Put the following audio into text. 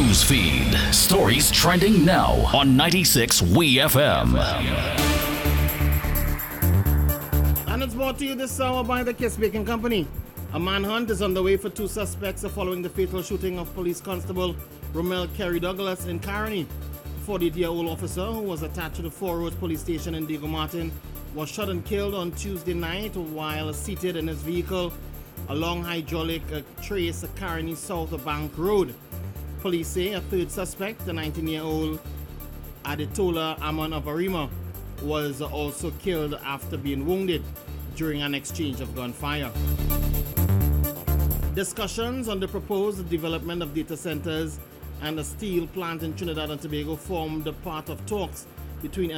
news feed. Stories trending now on 96 WeFM. And it's brought to you this hour by the Kiss Baking Company. A manhunt is underway for two suspects following the fatal shooting of police constable Romel Kerry Douglas in Caroni. A 48-year-old officer who was attached to the Four Roads police station in Diego Martin was shot and killed on Tuesday night while seated in his vehicle along hydraulic trace Caroni South Bank Road. Police say a third suspect, the 19-year-old Adetola Amon of Arima, was also killed after being wounded during an exchange of gunfire. Discussions on the proposed development of data centers and a steel plant in Trinidad and Tobago formed part of talks between